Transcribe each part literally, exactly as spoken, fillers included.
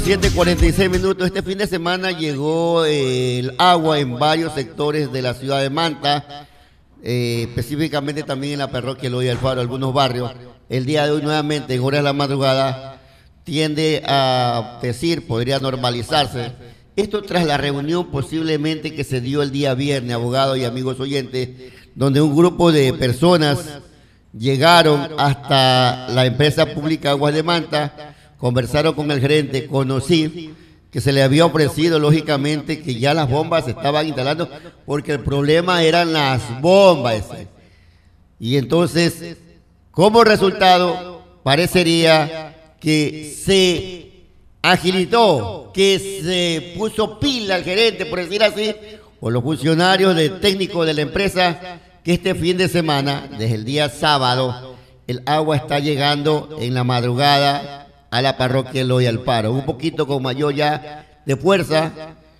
siete cuarenta y seis minutos. Este fin de semana llegó eh, el agua en varios sectores de la ciudad de Manta, eh, específicamente también en la parroquia Eloy Alfaro, algunos barrios. El día de hoy nuevamente, en horas de la madrugada, tiende a decir, podría normalizarse. Esto tras la reunión posiblemente que se dio el día viernes, abogados y amigos oyentes, donde un grupo de personas llegaron hasta la empresa pública Aguas de Manta, conversaron con el gerente, conocí que se le había ofrecido lógicamente que ya las bombas se estaban instalando porque el problema eran las bombas. Y entonces, como resultado, parecería que se agilitó, que se puso pila al gerente, por decir así, o los funcionarios de técnicos de la empresa, que este fin de semana, desde el día sábado, el agua está llegando en la madrugada a la parroquia Eloy Alfaro, un poquito con mayor ya de fuerza.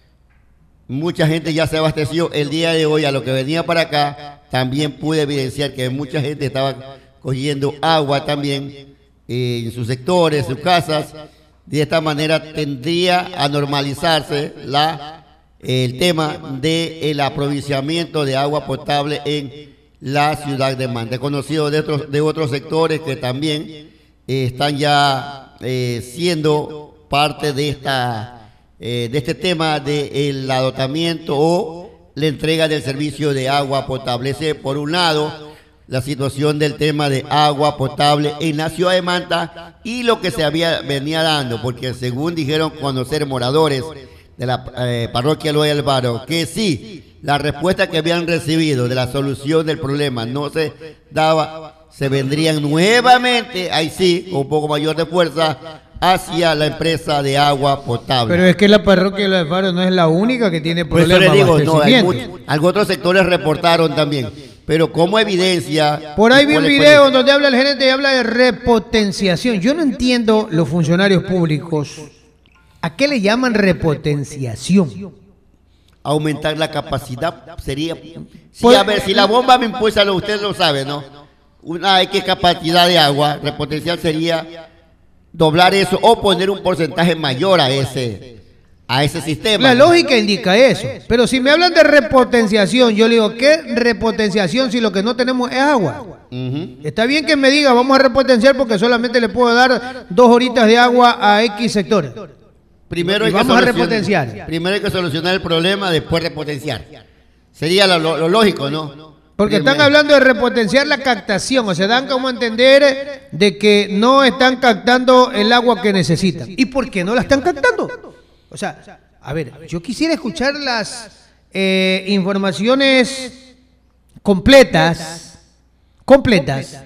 Mucha gente ya se abasteció el día de hoy. A lo que venía para acá, también pude evidenciar que mucha gente estaba cogiendo agua también eh, en sus sectores, sus casas. De esta manera tendría a normalizarse la el tema del aprovisionamiento de agua potable en la ciudad de Manta. He conocido de otros, de otros sectores que también eh, están ya eh, siendo parte de, esta, eh, de este tema del adotamiento o la entrega del servicio de agua potable. Ese, por un lado, la situación del tema de agua potable en la ciudad de Manta y lo que se había venía dando, porque según dijeron conocer moradores de la eh, parroquia Eloy Alfaro, que sí, la respuesta que habían recibido de la solución del problema no se daba, se vendrían nuevamente, ahí sí, con un poco mayor de fuerza, hacia la empresa de agua potable. Pero es que la parroquia Eloy Alfaro no es la única que tiene problemas. Por eso le digo, no, hay muchos, algunos otros sectores reportaron también, pero como evidencia... Por ahí vi un video donde habla el gerente y habla de repotenciación. Yo no entiendo los funcionarios públicos. ¿A qué le llaman repotenciación? Aumentar la capacidad sería... Sí, a ver, si la bomba me impulsa, usted lo sabe, ¿no? Una X capacidad de agua, repotenciar sería doblar eso o poner un porcentaje mayor a ese, a ese sistema. La lógica indica eso. Pero si me hablan de repotenciación, yo le digo, ¿qué repotenciación si lo que no tenemos es agua? Uh-huh. Está bien que me diga, vamos a repotenciar porque solamente le puedo dar dos horitas de agua a X sectores. Primero hay vamos que a repotenciar. Primero hay que solucionar el problema, después repotenciar. Sería lo, lo, lo lógico, ¿no? Porque están hablando de repotenciar la captación, o sea, dan como a entender de que no están captando el agua que necesitan. ¿Y por qué no la están captando? O sea, a ver, yo quisiera escuchar las eh, informaciones completas, completas,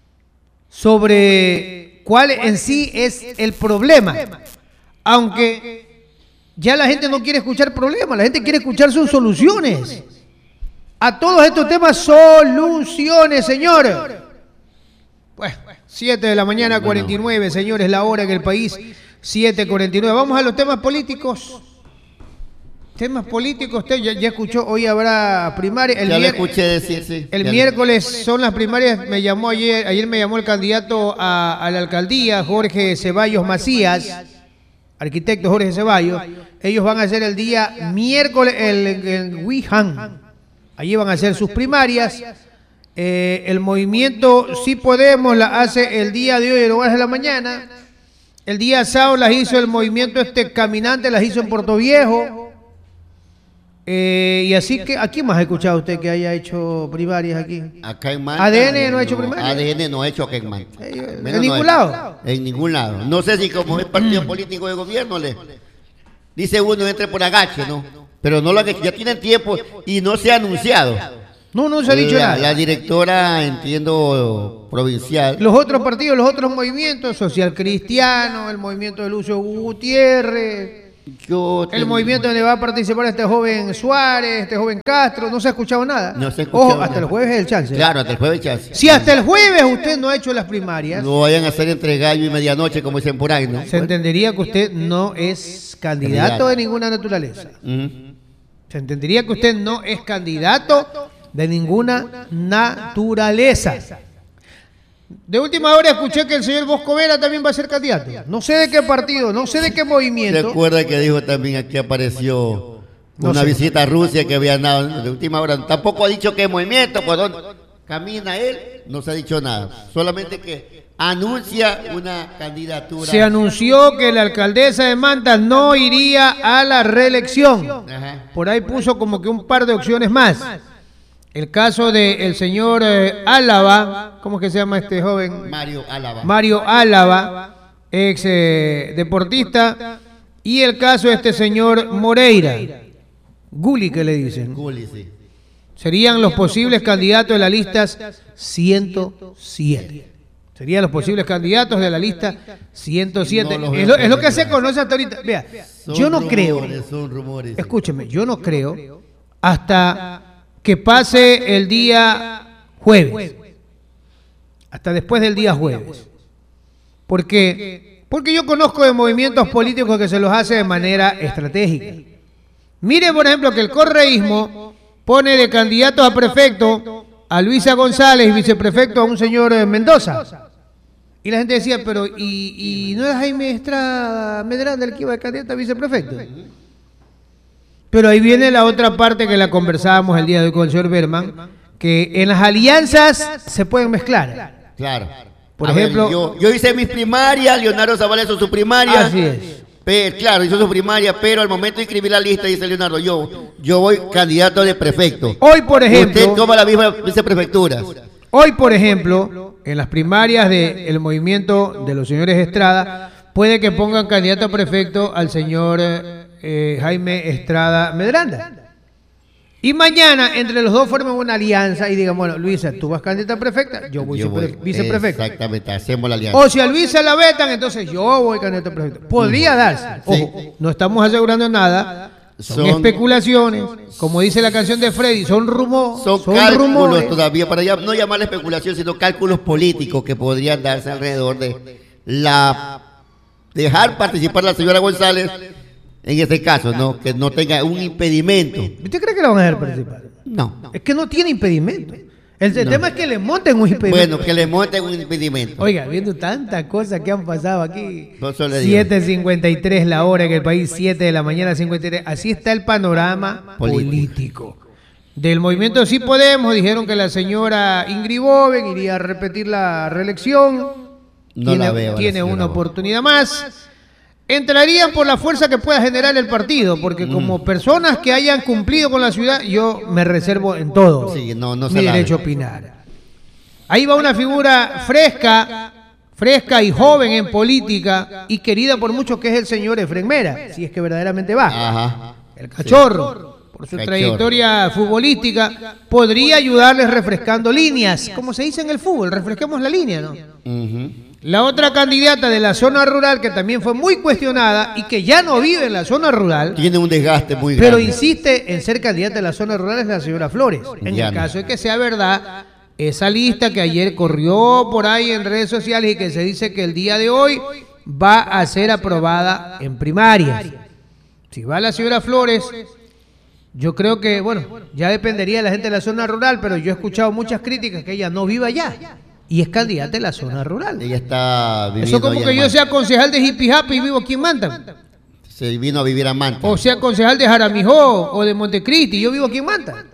sobre cuál en sí es el problema. Aunque ya la gente no quiere escuchar problemas, la gente quiere escuchar sus soluciones. A todos estos temas, soluciones, señor. Pues, siete de la mañana, cuarenta y nueve, señores, la hora en el país, siete cuarenta y nueve. Vamos a los temas políticos. Temas políticos, usted ya, ya escuchó, hoy habrá primaria. El ya lo escuché decir, sí. El miércoles son las primarias, me llamó ayer, ayer me llamó el candidato a, a la alcaldía, Jorge Ceballos Macías, arquitecto Jorge Ceballos. Ellos van a hacer el día miércoles, el, el Wuhan. Allí van a hacer sus primarias. Eh, el movimiento Sí Podemos la hace el día de hoy en horas de la mañana. El día sábado las hizo el movimiento este caminante, las hizo en Puerto Viejo. Eh, y así que, ¿a quién más ha escuchado usted que haya hecho primarias aquí? Acá en Manta. ¿A D N no ha hecho primarias? A D N no ha hecho acá en Manta. Eh, ¿En ningún no lado? En ningún lado. No sé si como es partido político de gobierno, le dice uno entre por agache, ¿no? Pero no lo que ya tienen tiempo y no se ha anunciado. No, no se ha dicho la, nada. La directora, entiendo, provincial. Los otros partidos, los otros movimientos, Social Cristiano, el movimiento de Lucio Gutiérrez, Yo el movimiento donde va a participar este joven Suárez, este joven Castro, no se ha escuchado nada. No se ha escuchado Ojo, hasta nada. El jueves es el chance. Claro, hasta el jueves chance. Si hasta el jueves usted no ha hecho las primarias, no vayan a hacer entre gallo y medianoche, como dicen por ahí, ¿no? Se entendería que usted no es candidato, candidato. de ninguna naturaleza. Uh-huh. Se entendería que usted no es candidato de ninguna naturaleza. De última hora escuché que el señor Bosco Vera también va a ser candidato. No sé de qué partido, no sé de qué movimiento. ¿Se acuerda que dijo también aquí apareció No una sé. visita a Rusia que había dado de última hora? Tampoco ha dicho qué movimiento, por dónde camina él, no se ha dicho nada. Solamente que anuncia una candidatura. Se anunció que la alcaldesa de Manta no iría a la reelección. Ajá. Por ahí puso como que un par de opciones más. El caso del señor eh, Álava, ¿cómo es que se llama este joven? Mario Álava. Mario Álava, ex eh, deportista, y el caso de este señor Moreira, Guli que le dicen. Guli, sí. Serían los posibles candidatos de las listas ciento siete. Serían los posibles candidatos de la lista ciento siete. No los es, lo, es lo que veo se conoce hasta ahorita. Vea, Son yo no rumores, creo, son rumores. escúcheme, yo no creo hasta que pase el día jueves. Hasta después del día jueves. ¿Por qué? Porque yo conozco de movimientos políticos que se los hace de manera estratégica. Mire, por ejemplo, que el correísmo pone de candidato a prefecto a Luisa González y viceprefecto a un señor eh, Mendoza. Y la gente decía, pero ¿y, y no era Jaime Estrada Medranda el que iba de candidato a viceprefecto? Pero ahí viene la otra parte que la conversábamos el día de hoy con el señor Berman, que en las alianzas se pueden mezclar. Claro. Por A ver, ejemplo- yo, yo hice mis primarias, Leonardo Zavala hizo su primaria. Así es. Pe- claro, hizo su primaria, pero al momento de escribir la lista dice Leonardo, yo, yo voy candidato de prefecto. Hoy, por ejemplo, Usted toma la misma viceprefectura. hoy, por ejemplo, en las primarias del movimiento de los señores Estrada, puede que pongan candidato a prefecto al señor eh, Jaime Estrada Medranda. Y mañana, entre los dos formen una alianza y digan, bueno, Luisa, tú vas candidata a prefecta, yo voy, Yo supre- voy- viceprefecto. Exactamente, hacemos la alianza. O si a Luisa la vetan, entonces yo voy candidato a prefecto. Podría darse. Ojo, no estamos asegurando nada. Son, Son- especulaciones. Como dice la canción de Freddy, son, rumo, Son, son cálculos rumores. todavía, para ya, no llamarle especulación, sino cálculos políticos que podrían darse alrededor de la dejar participar a la señora González, en este caso, ¿no? Que no tenga un impedimento. ¿Usted cree que la van a dejar participar? No. Es que no tiene impedimento. El, el No. tema es que le monten un impedimento. Bueno, que le monten un impedimento. Oiga, viendo tantas cosas que han pasado aquí. Por eso le digo. siete cincuenta y tres la hora en el país, siete de la mañana cincuenta y tres. Así está el panorama político. Político. Del movimiento Sí Podemos dijeron que la señora Ingrid Boven iría a repetir la reelección. No tiene la veo a la tiene señora una Boven. oportunidad más. Entrarían por la fuerza que pueda generar el partido, porque como personas que hayan cumplido con la ciudad, yo me reservo en todo Sí, no, no se mi la derecho a ve. opinar. Ahí va una figura fresca, fresca y joven en política y querida por muchos, que es el señor Efren Mera, si es que verdaderamente va. Ajá. El cachorro, por su Cachorro. trayectoria futbolística, podría ayudarles refrescando líneas, como se dice en el fútbol, refresquemos la línea, ¿no? Ujú. La otra candidata de la zona rural, que también fue muy cuestionada y que ya no vive en la zona rural, Tiene un desgaste muy pero grande. insiste en ser candidata de la zona rural, es la señora Flores. En Ya el no. caso de que sea verdad, esa lista que ayer corrió por ahí en redes sociales y que se dice que el día de hoy va a ser aprobada en primarias. Si va la señora Flores, yo creo que, bueno, ya dependería de la gente de la zona rural, pero yo he escuchado muchas críticas que ella no viva allá y es candidata de la zona rural. Ella está viviendo. Eso como allá que en yo Manta. sea concejal de Hippie Happy y vivo aquí en Manta. Se vino a vivir a Manta. O sea concejal de Jaramijó o de Montecristi y yo vivo aquí en Manta.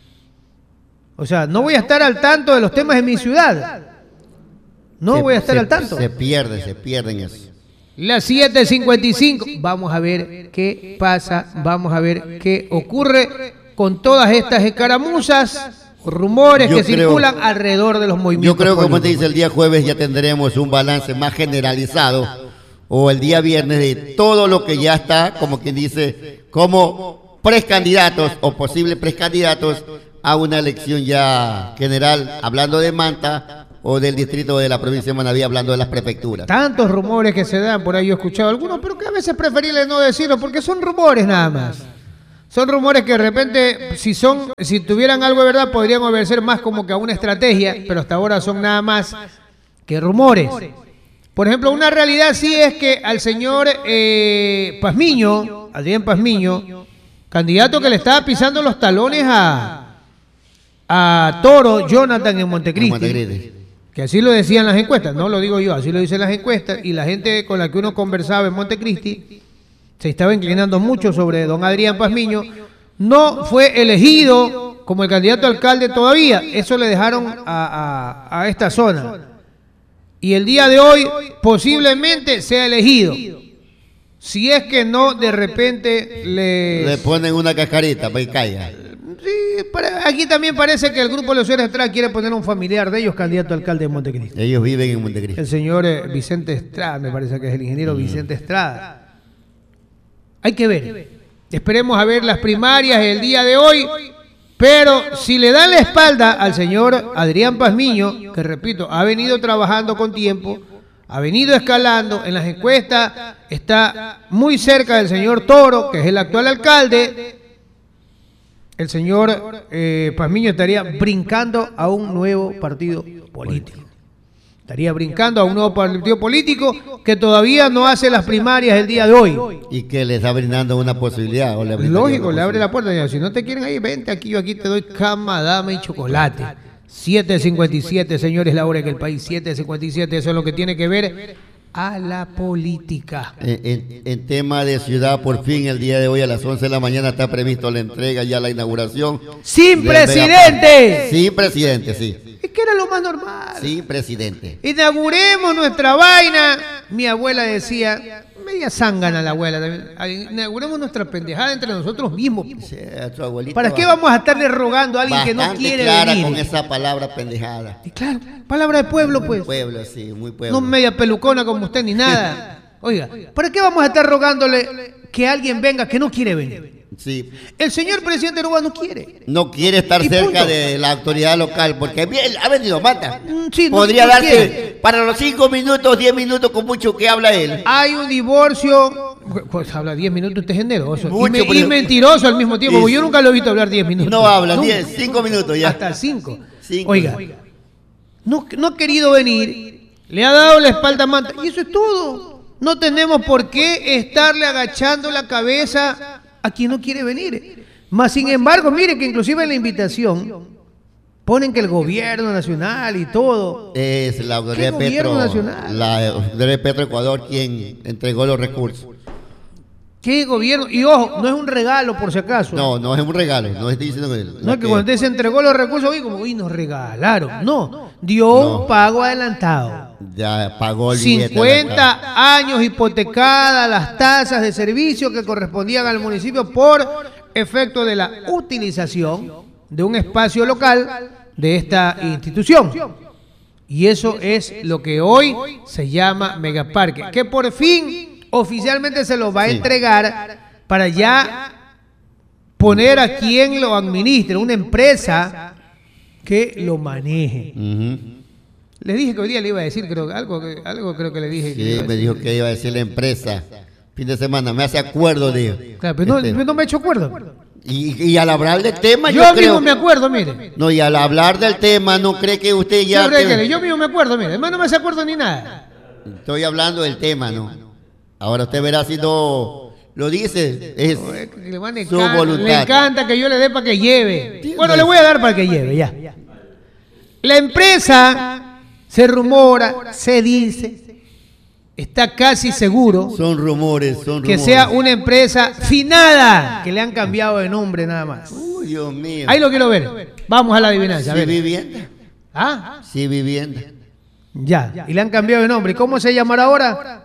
O sea, no voy a estar al tanto de los temas de mi ciudad. No Se- voy a estar se- al tanto. Se pierde, se pierden eso. Las siete cincuenta y cinco. Vamos a ver qué pasa. Vamos a ver qué ocurre con todas estas escaramuzas, rumores Yo que creo- circulan alrededor de los movimientos. Yo creo que, como te políticos. dice, el día jueves ya tendremos un balance más generalizado, o el día viernes, de todo lo que ya está, como quien dice, como precandidatos o posibles precandidatos a una elección ya general, hablando de Manta o del distrito de la provincia de Manabí, hablando de las prefecturas. Tantos rumores que se dan, por ahí yo he escuchado algunos, pero que a veces preferible no decirlo porque son rumores nada más. Son rumores que de repente, si son, si tuvieran algo de verdad, podrían obedecer más como que a una estrategia, pero hasta ahora son nada más que rumores. Por ejemplo, una realidad sí es que al señor eh, Pazmiño, Adrián Pazmiño, candidato que le estaba pisando los talones a, a Toro Jonathan en Montecristi, Montecristi. que así lo decían las encuestas, no lo digo yo, así lo dicen las encuestas, y la gente con la que uno conversaba en Montecristi se estaba inclinando mucho sobre don Adrián Pazmiño, no fue elegido como el candidato a alcalde todavía, eso le dejaron a, a, a esta zona. Y el día de hoy posiblemente sea elegido. Si es que no, de repente le... Le ponen una cascarita para que caiga. Sí, para, aquí también parece que el grupo de los señores Estrada quiere poner a un familiar de ellos candidato a alcalde de Montecristi. Ellos viven en Montecristi. El señor eh, Vicente Estrada, me parece que es el ingeniero mm. Vicente Estrada. Hay que ver. Esperemos a ver las primarias el día de hoy. Pero si le dan la espalda al señor Adrián Pazmiño, que repito, ha venido trabajando con tiempo, ha venido escalando, en las encuestas está muy cerca del señor Toro, que es el actual alcalde, el señor eh, Pazmiño estaría brincando a un nuevo partido político. Estaría brincando a un nuevo partido político que todavía no hace las primarias el día de hoy. Y que le está brindando una posibilidad. O le Lógico, le abre la puerta. Si no te quieren ahí, vente aquí, yo aquí te doy cama, dama y chocolate. siete cincuenta y siete, señores, la hora que el país, siete cincuenta y siete, eso es lo que tiene que ver a la política. En, en, en tema de ciudad, por fin, el día de hoy a las once de la mañana está previsto la entrega, ya la inauguración. ¡Sin presidente! Sin presidente, sí. Es que era lo más normal. Sin presidente. Inauguremos nuestra vaina. Mi abuela decía, media zángana la abuela también. Inauguremos nuestra pendejada entre nosotros mismos. Sí, ¿Para qué vamos a estarle rogando a alguien que no quiere clara venir? Con esa palabra pendejada. Y claro, palabra de pueblo, pues. Pueblo, sí, muy pueblo. No media pelucona como usted ni nada. Oiga, ¿para qué vamos a estar rogándole que alguien venga que no quiere venir? Sí. El señor presidente Aruba no quiere. No quiere estar y cerca punto. de la autoridad local, porque ha venido Mata. Sí, Podría no, no darse quiere. para los cinco minutos, diez minutos con mucho que habla él. Hay un divorcio. Pues habla diez minutos, usted es generoso. Mucho, y, me, pero... y mentiroso al mismo tiempo, porque yo nunca lo he visto hablar diez minutos. No habla, Nunca. diez, cinco minutos ya. Hasta cinco. cinco. Oiga, no, no ha querido venir, le ha dado la espalda a Manta, y eso es todo. No tenemos por qué estarle agachando la cabeza a quien no quiere venir. Más sin embargo, mire que inclusive en la invitación ponen que el gobierno nacional y todo. Es la autoridad de Petro, nacional? la autoridad de Petro Ecuador quien entregó los recursos. ¿Qué gobierno? Y ojo, no es un regalo por si acaso. No, no es un regalo, no estoy diciendo que... No es que cuando usted se entregó los recursos, oye, como, uy, nos regalaron. No, dio No. un pago adelantado. Ya pagó el billete cincuenta adelantado. años hipotecadas las tasas de servicio que correspondían al municipio por efecto de la utilización de un espacio local de esta institución. Y eso es lo que hoy se llama Megaparque, que por fin oficialmente se lo va a Sí. entregar para ya poner a quien lo administre, una empresa que lo maneje. Uh-huh. Le dije que hoy día le iba a decir, creo algo, que- algo creo que le dije. que le Sí, iba a me decir. dijo que iba a decir la empresa. Fin de semana, me hace acuerdo de... Claro, pero no, este, no me he hecho acuerdo. y, y al hablar del tema, yo, Yo creo... mismo me acuerdo, mire. No, y al hablar del tema, ¿no cree que usted ya... Sobre te- que yo mismo me acuerdo, mire. Además no me hace acuerdo ni nada. Estoy hablando del tema, ¿no? Ahora usted verá si no lo dice, es Le, van, le su encanta, voluntad. le encanta que yo le dé para que lleve. Sí, Bueno, pues. le voy a dar para que lleve, ya. La empresa se rumora, se dice, está casi seguro Son rumores, son que rumores. sea una empresa finada, que le han cambiado de nombre nada más. Uy, Dios mío. Ahí lo quiero ver. Vamos a la adivinanza. A Sí, ver. vivienda. ¿Ah? Sí, vivienda. Ya. Y le han cambiado de nombre. ¿Y cómo se llamará ahora?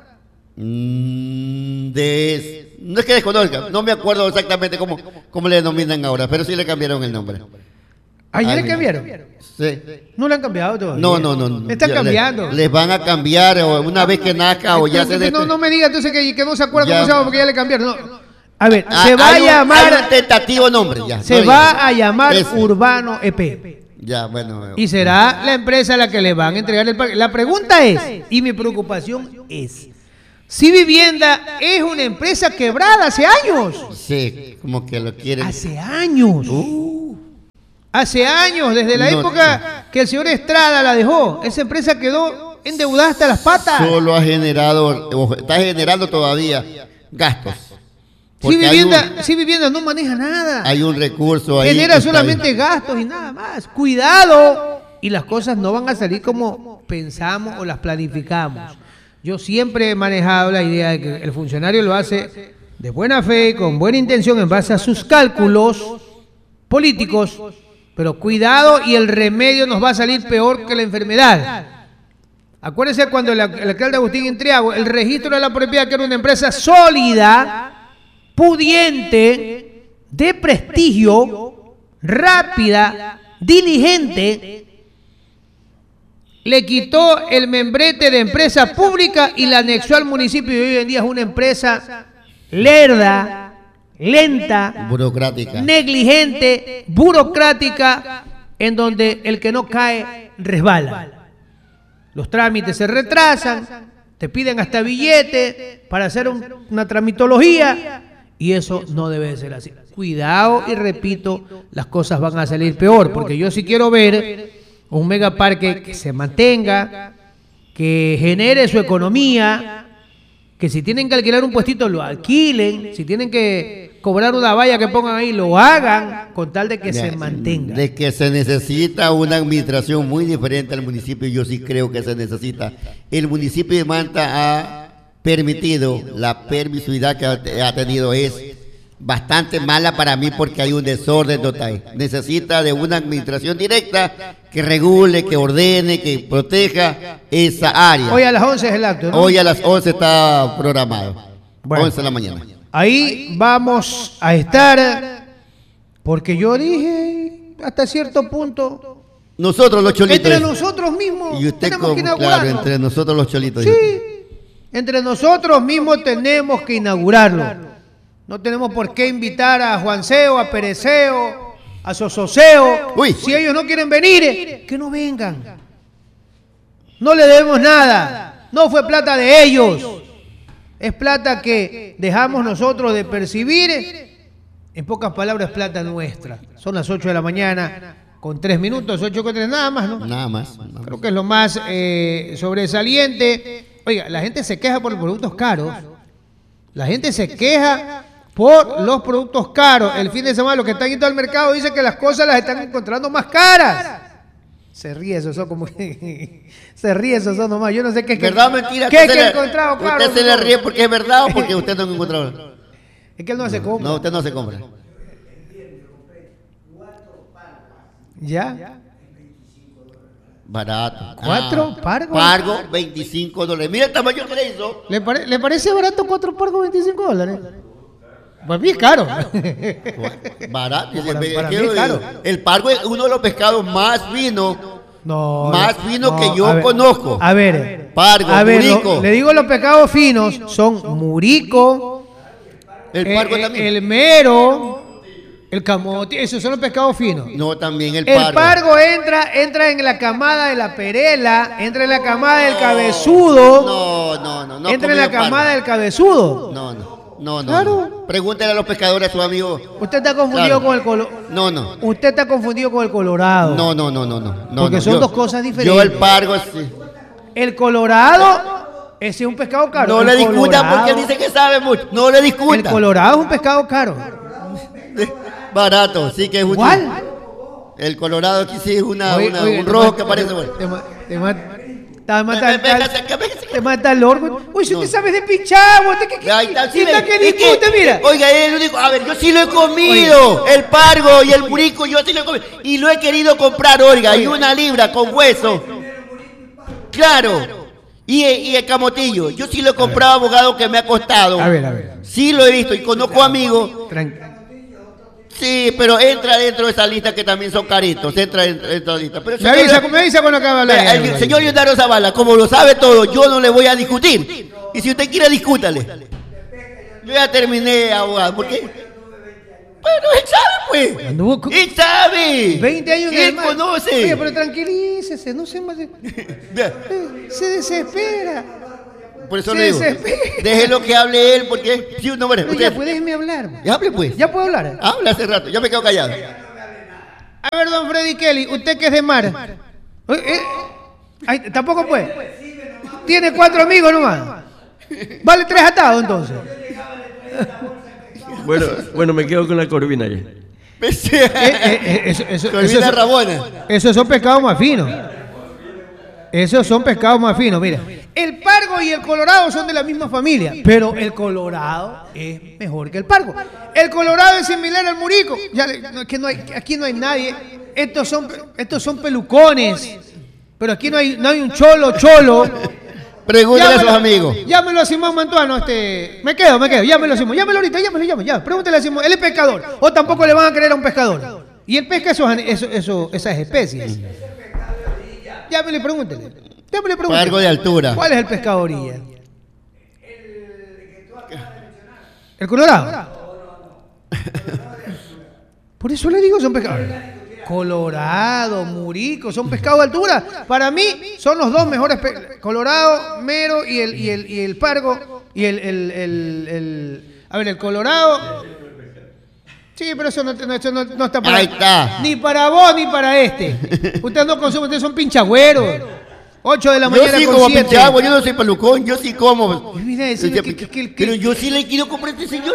Mm, de... No es que desconozca, no me acuerdo exactamente cómo, cómo le denominan ahora, pero sí le cambiaron el nombre. ¿Ah, ya le Ay, cambiaron? Sí. No le han cambiado todavía. No, no, no. no. Me están Ya cambiando. le- les van a cambiar o una vez que nazca o ya se... Entonces, no, no me diga entonces que, que no se acuerda Ya. cómo se llama porque ya le cambiaron. No. A ver, Ah, se va a hay un- llamar, hay un tentativo nombre, ya. se No, va ya. a llamar Ese. Urbano E P. Ya, bueno. Y será la empresa a la que le van a entregar el parque. La pregunta es, y mi preocupación es, si Vivienda es una empresa quebrada hace años. Sí, como que lo quieren. Hace años. Uh, Hace años, desde la No, época que el señor Estrada la dejó. Esa empresa quedó endeudada hasta las patas. solo ha generado, o está generando todavía gastos. Si Porque hay vivienda, un- si vivienda no maneja nada. Hay un recurso ahí. Genera que está solamente bien. gastos y nada más. Cuidado. Y las cosas no van a salir como pensamos o las planificamos. Yo siempre he manejado la idea de que el funcionario lo hace de buena fe, con buena intención, en base a sus cálculos políticos, pero cuidado y el remedio nos va a salir peor que la enfermedad. Acuérdense cuando el, el alcalde Agustín Intriago, el registro de la propiedad, que era una empresa sólida, pudiente, de prestigio, rápida, diligente, le quitó el membrete de empresa pública y la anexó al municipio, y hoy en día es una empresa lerda, lenta, burocrática, negligente, burocrática, en donde el que no cae resbala. Los trámites se retrasan, te piden hasta billete para hacer un, una tramitología, y eso no debe de ser así. Cuidado, y repito, las cosas van a salir peor, porque yo sí quiero ver un megaparque que se mantenga, que genere su economía, que si tienen que alquilar un puestito lo alquilen, si tienen que cobrar una valla que pongan ahí, lo hagan, con tal de que ya, se mantenga. De que se necesita una administración muy diferente al municipio, yo sí creo que se necesita. El municipio de Manta ha permitido, la permisividad que ha, ha tenido es bastante mala para mí, porque hay un desorden total. Necesita de una administración directa que regule, que ordene, que proteja esa área. Hoy a las once es el acto, ¿no? Hoy a las once está programado. Bueno, once de la mañana. Ahí vamos a estar, porque yo dije hasta cierto punto, nosotros los cholitos. entre nosotros mismos y usted tenemos como, que inaugurarlo. claro, entre nosotros los cholitos. Sí, entre nosotros mismos tenemos que inaugurarlo. No tenemos por qué invitar a Juanceo, a Pereceo, a Sososeo. Uy. Si ellos no quieren venir, que no vengan. No le debemos nada. No fue plata de ellos. Es plata que dejamos nosotros de percibir. En pocas palabras, es plata nuestra. Son las ocho de la mañana con tres minutos, ocho con tres, nada más, ¿no? Nada más. Nada más. Creo que es lo más eh, sobresaliente. Oiga, la gente se queja por los productos caros. La gente se queja por los productos caros. El fin de semana los que están yendo al mercado dicen que las cosas las están encontrando más caras. Se ríe eso, son como que se ríe eso, son nomás. Yo no sé qué es que ¿verdad o mentira? ¿Qué es que le, he encontrado caro? ¿Usted se le ríe porque es verdad o porque usted no lo encontró? Es que él no se compra. No, usted no se compra. ¿Ya? Barato. ¿Cuatro ah, pargos? Pargo, veinticinco dólares. Mira el tamaño que le hizo. ¿Le, pare, ¿Le parece barato cuatro pargos veinticinco dólares? Para mí es caro. Barato. Para, es, para es mí es caro. El pargo es uno de los pescados más finos. No, más fino no, que yo a ver, conozco. A ver, Pargo, a ver, murico. lo, le digo los pescados finos son murico, El pargo eh, también. el mero, el camote, esos son los pescados finos. No, también el El pargo. pargo entra, entra en la camada de la perela, entra en la camada del cabezudo, No, no, no. no entra en la comido camada pargo. del cabezudo. No, no. No, no. Claro. no. Pregúntale a los pescadores, a su amigo. Usted está confundido Claro. con el colo. No, no. Usted está confundido con el colorado. No, no, no, no, no. no Porque no. son Yo- dos cosas diferentes. Yo el pargo sí. El colorado, ese es un pescado caro. No El le discuta colorado- porque él dice que sabe mucho. No le El discuta. colorado es un pescado caro. Barato, sí que es útil. ¿Cuál? El colorado aquí sí es una, Oye, una- oye, un te rojo ma- que parece te- bueno. Te, ma- te ma- te mata Ve- el ve- tal- véngase acá, véngase acá. te mata el orgullo. Uy, si usted No. sabe de pinchado, usted que, que, Ahí está, sí, que, ve. que Es discute, mira. Oiga, él es el único. A ver, yo sí lo he comido. El pargo y el murico, yo sí lo he comido. Y lo he querido comprar, oiga, y una libra con hueso. Claro. Y, y el camotillo. Yo sí lo he comprado, abogado, que me ha costado. A ver, a ver. Sí lo he visto y conozco amigos. Tran- Sí, pero entra dentro de esa lista que también son caritos. Entra dentro de esa lista. Pero el Me señor- avisa, me avisa cuando acabe de hablar. el señor Leonardo Zavala, como lo sabe todo, yo no le voy a discutir. Y si usted quiere, discútale. Yo ya terminé, abogado. ¿Por qué? Pero él sabe, pues. Anduvo con- Él sabe. veinte años de Él más. conoce. Oye, pero tranquilícese, no se más. Vea, Se desespera. por eso Se le digo. desespera. Déjelo que hable él, porque. Sí, no, bueno, Pero ya, usted. pues déjeme hablar. Ya hable, pues. Ya puedo hablar. Habla hace rato. Ya me quedo callado. A ver, don Freddy Kelly, usted que es de mar. Eh, eh, ay, tampoco puede. Tiene cuatro amigos nomás. Vale tres atados entonces. Bueno, bueno, me quedo con la corvina ya. Eh, eh, eh, eso, eso, Corvina eso- Rabona. Esos son pescados más finos. Esos son pescados más finos, mira. El pargo y el colorado son de la misma familia, pero el colorado es mejor que el pargo. El colorado es similar al murico. Ya, no, que no hay, aquí no hay nadie. Estos son, estos son pelucones. Pero aquí no hay, no hay un cholo, cholo. Pregúntale a sus amigos. Llámelo a Simón Mantuano, este. Me quedo, me quedo. Llámelo a Simón. Llámelo ahorita, llámelo, llámelo. Ya. Pregúntale a Simón. Él es pescador. O tampoco le van a creer a un pescador. Y él pesca esos, esos, esos, esas especies. Llámelo y pregúntele. Llámelo y pregúntele. Pargo de altura. ¿Cuál es el pescado orilla? ¿El colorado? Por eso le digo, son pescados. Colorado, murico, son pescados de altura. Para mí son los dos mejores pescados. Colorado, mero y el, y el, y el pargo. Y el, el, el, el... A ver, el colorado... Sí, pero eso no, no, eso no, no está para... Ahí está. Ni para vos ni para este. Ustedes no consumen, ustedes son pinchagüeros. ocho de la mañana yo sí con como siete. pinchagua, yo no soy pelucón, yo sí como. Y vine a decirle que, que, que, que, Pero yo sí le quiero comprar a este señor.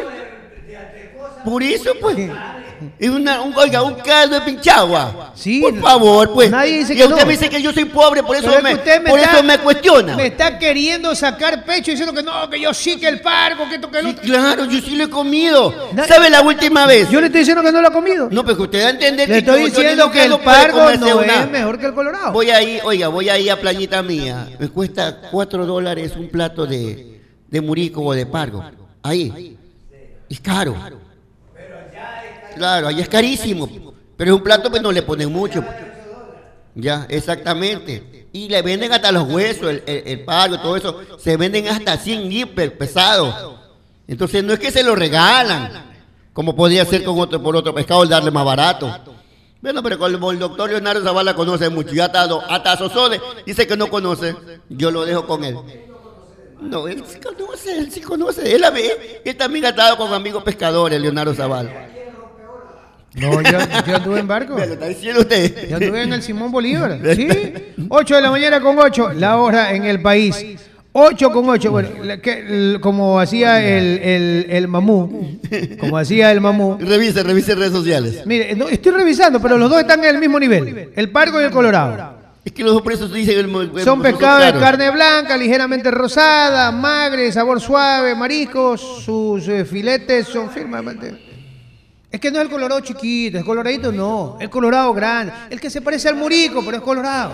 Por eso, pues. Es una, un, oiga, un caldo de pinchagua. Sí. Por favor, pues. Nadie dice y que usted no. me dice que yo soy pobre, por eso, Pero es me, que usted me por está- eso me cuestiona. Me está queriendo sacar pecho diciendo que no, que yo sí que el pargo, que esto, que el Sí, otro. claro, yo sí lo he comido. Na- ¿Sabe la última vez? Yo le estoy diciendo que no lo ha comido. No, pero que usted va a entender Le que estoy yo- yo diciendo digo que el no puede pargo comerse no una- es mejor que el colorado. Voy ahí, oiga, voy ahí a Playita Mía. Me cuesta cuatro dólares un plato de, de murico o de pargo. Ahí. Es caro. Claro, allá es carísimo. Pero es un plato que no le ponen mucho. Ya, exactamente. Y le venden hasta los huesos, el, el, el pargo, todo eso. Se venden hasta cien libras pesados. Entonces no es que se lo regalan, como podría ser con otro, por otro pescado, darle más barato. Bueno, pero como el doctor Leonardo Zavala conoce mucho, y hasta, hasta Sosode dice que no conoce, yo lo dejo con él. No, él sí conoce, él sí conoce, él, él, él también ha estado con amigos pescadores, Leonardo Zavala. No, yo, yo anduve en barco. Me lo está diciendo usted. Yo anduve en el Simón Bolívar. Sí. ocho de la mañana con ocho, la hora en el país. ocho con ocho, bueno, la- que- el- como hacía el, el, el mamú. Como hacía el mamú. Revise, revise redes sociales. Mire, no, estoy revisando, pero los dos están en el mismo nivel. El pargo y el colorado. Es que los dos presos dicen el, el- Son el- pescados de caros. carne blanca, ligeramente rosada, magre, sabor suave, mariscos. Sus eh, filetes son firmemente... Es que no es el colorado chiquito, el coloradito no, el colorado grande, el que se parece al murico, pero es colorado.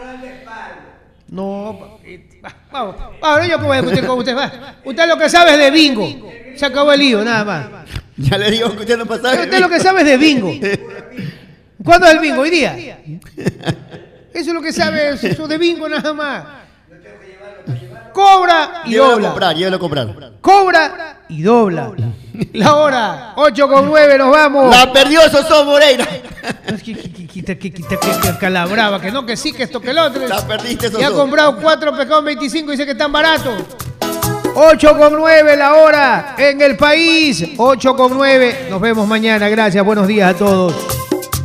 No, pa- va, vamos, vamos, yo que voy a discutir con usted, va. Usted lo que sabe es de bingo, se acabó el lío, nada más. Ya le digo que usted no pasaba. Usted lo que sabe es de bingo. ¿Cuándo es el bingo? ¿Hoy día? Eso es lo que sabe, eso de bingo nada más. Cobra y Llévelo a dobla. comprar, llévelo a comprar. Cobra y dobla. La hora, ocho con nueve, nos vamos. La perdió Soso Moreira. Es que- que- que- Quita, que quita, que que calabrava, que no, que sí, que esto, que el otro. La perdiste, Y ha Soso. comprado cuatro pescados veinticinco y dice que están baratos. ocho con nueve la hora en el país. ocho con nueve. Nos vemos mañana. Gracias. Buenos días a todos.